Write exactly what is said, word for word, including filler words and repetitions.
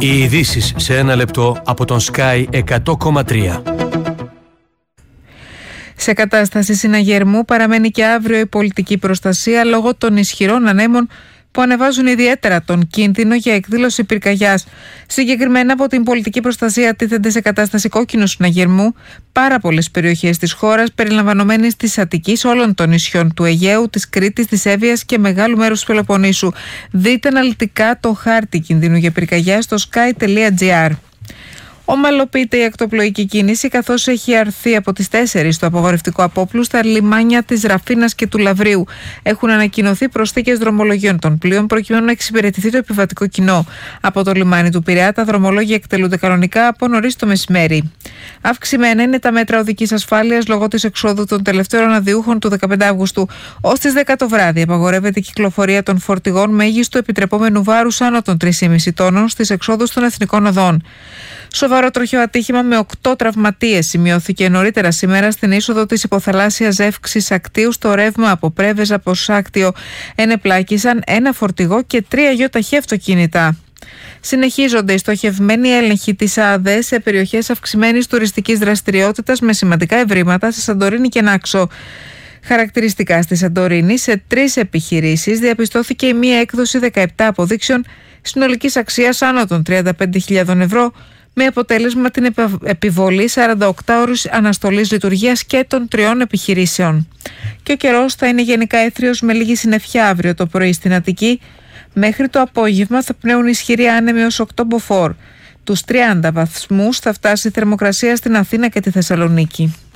Οι ειδήσεις σε ένα λεπτό από τον Sky εκατό κόμμα τρία. Σε κατάσταση συναγερμού παραμένει και αύριο η πολιτική προστασία λόγω των ισχυρών ανέμων που ανεβάζουν ιδιαίτερα τον κίνδυνο για εκδήλωση πυρκαγιάς. Συγκεκριμένα από την πολιτική προστασία τίθενται σε κατάσταση κόκκινου συναγερμού πάρα πολλές περιοχές της χώρας, περιλαμβανομένης της Αττικής, όλων των νησιών του Αιγαίου, της Κρήτης, της Εύβοιας και μεγάλου μέρους του Πελοποννήσου. Δείτε αναλυτικά το χάρτη κινδύνου για πυρκαγιά στο sky τελεία gr. Ομαλοποιείται η ακτοπλοϊκή κίνηση, καθώς έχει αρθεί από τις τέσσερις το απαγορευτικό απόπλου στα λιμάνια της Ραφίνας και του Λαβρίου. Έχουν ανακοινωθεί προσθήκες δρομολογιών των πλοίων προκειμένου να εξυπηρετηθεί το επιβατικό κοινό. Από το λιμάνι του Πειραιά τα δρομολόγια εκτελούνται κανονικά από νωρίς το μεσημέρι. Αυξημένα είναι τα μέτρα οδικής ασφάλειας λόγω της εξόδου των τελευταίων αναδιούχων του δεκαπέντε Αυγούστου. Ως τις δέκα το βράδυ απαγορεύεται η κυκλοφορία των φορτηγών μέγιστο επιτρεπόμενου βάρους άνω των τρία κόμμα πέντε τόνων στις εξόδους των εθνικών οδών. Σοβαρό τροχαίο ατύχημα με οκτώ τραυματίες σημειώθηκε νωρίτερα σήμερα στην είσοδο της υποθαλάσσιας ζεύξης Ακτίου στο ρεύμα από Πρέβεζα προς Άκτιο. Ενεπλάκησαν ένα φορτηγό και τρία γιοταχή αυτοκίνητα. Συνεχίζονται οι στοχευμένοι έλεγχοι της ΑΑΔΕ σε περιοχές αυξημένης τουριστικής δραστηριότητας με σημαντικά ευρήματα σε Σαντορίνη και Νάξο. Χαρακτηριστικά στη Σαντορίνη, σε τρεις επιχειρήσεις διαπιστώθηκε η μία έκδοση δεκαεπτά αποδείξεων συνολικής αξίας άνω των τριάντα πέντε χιλιάδες ευρώ, με αποτέλεσμα την επιβολή σαράντα οκτώ ώρες αναστολής λειτουργίας και των τριών επιχειρήσεων. Και ο καιρός θα είναι γενικά έθριος με λίγη συννεφιά αύριο το πρωί στην Αττική. Μέχρι το απόγευμα θα πνέουν ισχυροί άνεμοι ως οκτώ μποφόρ. Τους τριάντα βαθμούς θα φτάσει η θερμοκρασία στην Αθήνα και τη Θεσσαλονίκη.